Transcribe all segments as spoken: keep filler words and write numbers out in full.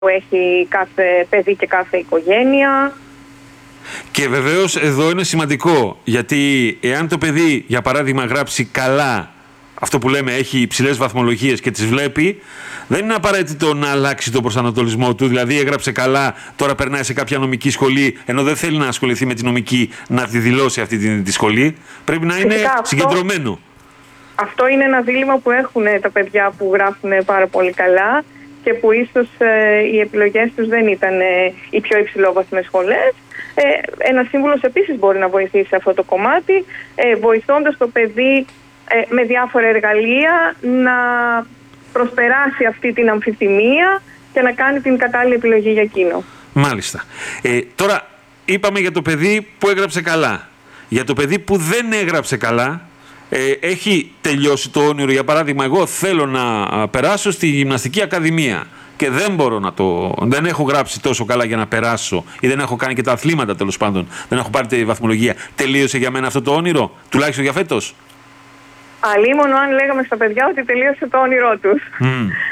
που έχει κάθε παιδί και κάθε οικογένεια. Και βεβαίως εδώ είναι σημαντικό, γιατί εάν το παιδί, για παράδειγμα, γράψει καλά, αυτό που λέμε έχει υψηλές βαθμολογίες και τις βλέπει, δεν είναι απαραίτητο να αλλάξει τον προσανατολισμό του. Δηλαδή έγραψε καλά, τώρα περνάει σε κάποια νομική σχολή, ενώ δεν θέλει να ασχοληθεί με τη νομική, να τη δηλώσει αυτή τη, τη σχολή. Πρέπει να είναι Φυσικά, συγκεντρωμένο. Αυτό, αυτό είναι ένα δίλημμα που έχουν τα παιδιά που γράφουν πάρα πολύ καλά και που ίσως ε, οι επιλογές τους δεν ήταν ε, οι πιο υψηλόβαθμες σχολές. Ε, ένας σύμβουλος επίσης μπορεί να βοηθήσει σε αυτό το κομμάτι, ε, βοηθώντας το παιδί ε, με διάφορα εργαλεία να προσπεράσει αυτή την αμφιθυμία και να κάνει την κατάλληλη επιλογή για εκείνο. Μάλιστα. Ε, τώρα είπαμε για το παιδί που έγραψε καλά. Για το παιδί που δεν έγραψε καλά, ε, έχει τελειώσει το όνειρο. Για παράδειγμα, εγώ θέλω να περάσω στη γυμναστική ακαδημία και δεν μπορώ να το... δεν έχω γράψει τόσο καλά για να περάσω ή δεν έχω κάνει και τα αθλήματα, τέλος πάντων. Δεν έχω πάρει τη βαθμολογία. Τελείωσε για μένα αυτό το όνειρο, τουλάχιστον για φέτος? Αλίμονο αν λέγαμε στα παιδιά ότι τελείωσε το όνειρό τους. Mm.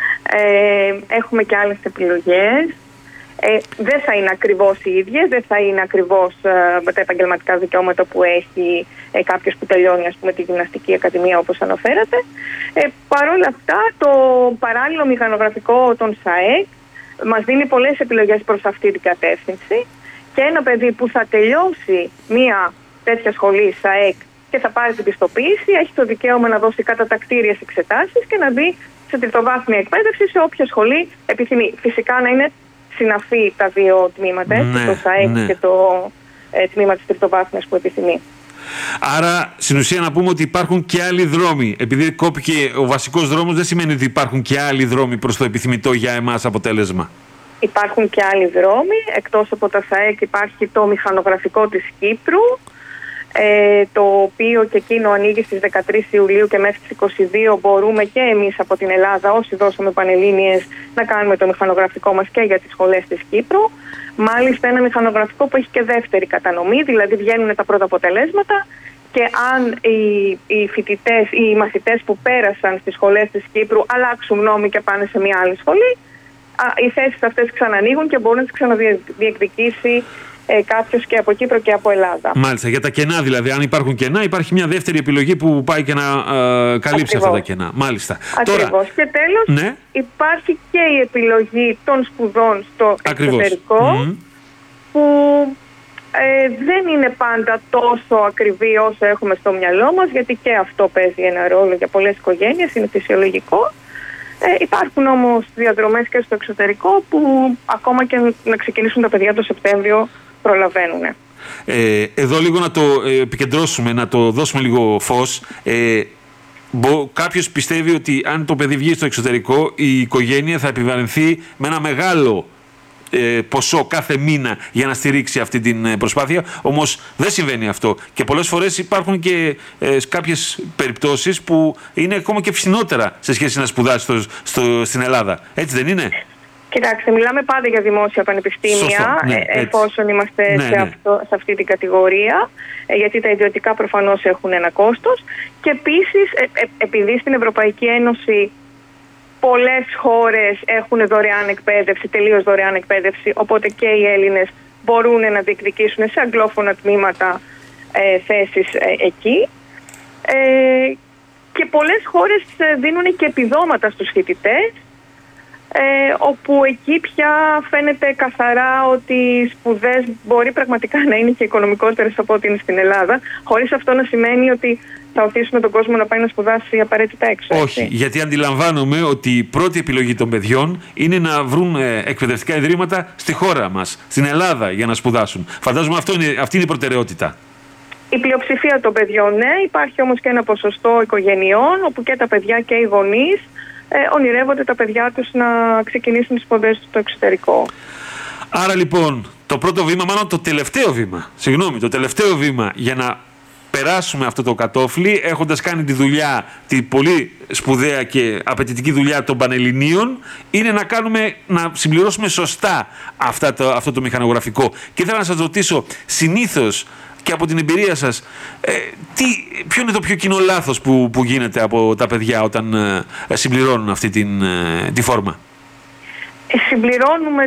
Ε, έχουμε και άλλες επιλογές. Ε, δεν θα είναι ακριβώς οι ίδιες, δεν θα είναι ακριβώς ε, με τα επαγγελματικά δικαιώματα που έχει ε, κάποιος που τελειώνει, ας πούμε, τη γυμναστική ακαδημία όπως αναφέρατε. Ε, Παρ' όλα αυτά, το παράλληλο μηχανογραφικό των ΣΑΕΚ μας δίνει πολλές επιλογές προς αυτή την κατεύθυνση και ένα παιδί που θα τελειώσει μία τέτοια σχολή ΣΑΕΚ και θα πάρει την πιστοποίηση, έχει το δικαίωμα να δώσει κατατακτήριες εξετάσεις και να μπει σε τριτοβάθμια εκπαίδευση σε όποια σχολή επιθυμεί. Φυσικά να είναι συναφή τα δύο τμήματα, ναι, το ΣΑΕΚ ναι. και το ε, τμήμα της τριτοβάθμιας που επιθυμεί. Άρα, στην ουσία να πούμε ότι υπάρχουν και άλλοι δρόμοι. Επειδή κόπηκε ο βασικός δρόμος, δεν σημαίνει ότι υπάρχουν και άλλοι δρόμοι προς το επιθυμητό για εμάς αποτέλεσμα. Υπάρχουν και άλλοι δρόμοι. Εκτός από τα ΣΑΕΚ υπάρχει το μηχανογραφικό της Κύπρου, Ε, το οποίο και εκείνο ανοίγει στις δεκατρείς Ιουλίου και μέχρι τις είκοσι δύο μπορούμε και εμείς από την Ελλάδα, όσοι δώσαμε πανελλήνιες, να κάνουμε το μηχανογραφικό μας και για τις σχολές της Κύπρου. Μάλιστα ένα μηχανογραφικό που έχει και δεύτερη κατανομή, δηλαδή βγαίνουν τα πρώτα αποτελέσματα και αν οι, οι φοιτητές ή οι μαθητές που πέρασαν στις σχολές της Κύπρου αλλάξουν γνώμη και πάνε σε μια άλλη σχολή, α, οι θέσεις αυτές ξανανοίγουν και μπορεί να τις ξαναδιεκδικήσει Ε, κάποιος και από Κύπρο και από Ελλάδα. Μάλιστα, για τα κενά δηλαδή, αν υπάρχουν κενά, υπάρχει μια δεύτερη επιλογή που πάει και να ε, καλύψει Ακριβώς. αυτά τα κενά. Μάλιστα. Ακριβώς. Τώρα, και τέλος, ναι. υπάρχει και η επιλογή των σπουδών στο Ακριβώς. εξωτερικό, mm. που ε, δεν είναι πάντα τόσο ακριβή όσο έχουμε στο μυαλό μας, γιατί και αυτό παίζει ένα ρόλο για πολλές οικογένειες, είναι φυσιολογικό. Ε, υπάρχουν όμως διαδρομές και στο εξωτερικό που ακόμα και να ξεκινήσουν τα παιδιά το Σεπτέμβριο προλαβαίνουν. Ε, εδώ λίγο να το επικεντρώσουμε, να το δώσουμε λίγο φως. Ε, μπο, κάποιος πιστεύει ότι αν το παιδί βγει στο εξωτερικό, η οικογένεια θα επιβαρυνθεί με ένα μεγάλο ε, ποσό κάθε μήνα για να στηρίξει αυτή την προσπάθεια. Όμως δεν συμβαίνει αυτό. Και πολλές φορές υπάρχουν και ε, κάποιες περιπτώσεις που είναι ακόμα και φθηνότερα σε σχέση να σπουδάσει στο, στο, στην Ελλάδα. Έτσι δεν είναι? Κοιτάξτε, μιλάμε πάντα για δημόσια πανεπιστήμια. Σωστό, ναι, εφόσον είμαστε ναι, σε, ναι. Αυτό, σε αυτή την κατηγορία, γιατί τα ιδιωτικά προφανώς έχουν ένα κόστος. Και επίσης, ε, ε, επειδή στην Ευρωπαϊκή Ένωση πολλές χώρες έχουν δωρεάν εκπαίδευση, τελείως δωρεάν εκπαίδευση, οπότε και οι Έλληνες μπορούν να διεκδικήσουν σε αγγλόφωνα τμήματα ε, θέσεις ε, εκεί. Ε, και πολλές χώρες δίνουν και επιδόματα στους φοιτητές, Ε, όπου εκεί πια φαίνεται καθαρά ότι οι σπουδές μπορεί πραγματικά να είναι και οικονομικότερες από ό,τι είναι στην Ελλάδα, χωρίς αυτό να σημαίνει ότι θα οθήσουμε τον κόσμο να πάει να σπουδάσει απαραίτητα έξω. Όχι, έτσι. Γιατί αντιλαμβάνομαι ότι η πρώτη επιλογή των παιδιών είναι να βρουν ε, εκπαιδευτικά ιδρύματα στη χώρα μας, στην Ελλάδα, για να σπουδάσουν. Φαντάζομαι αυτό είναι, αυτή είναι η προτεραιότητα. Η πλειοψηφία των παιδιών, ναι. Υπάρχει όμως και ένα ποσοστό οικογενειών, όπου και τα παιδιά και οι γονείς Ε, ονειρεύονται τα παιδιά τους να ξεκινήσουν τις σπουδές τους στο εξωτερικό. Άρα λοιπόν το πρώτο βήμα, μάλλον το τελευταίο βήμα, συγγνώμη, το τελευταίο βήμα για να περάσουμε αυτό το κατόφλι, έχοντας κάνει τη δουλειά, τη πολύ σπουδαία και απαιτητική δουλειά των Πανελληνίων, είναι να κάνουμε, να συμπληρώσουμε σωστά αυτά το, αυτό το μηχανογραφικό. Και ήθελα να σας ρωτήσω, συνήθως και από την εμπειρία σας, ε, τι, ποιο είναι το πιο κοινό λάθος που, που γίνεται από τα παιδιά όταν ε, συμπληρώνουν αυτή την, ε, τη φόρμα? συμπληρώνουμε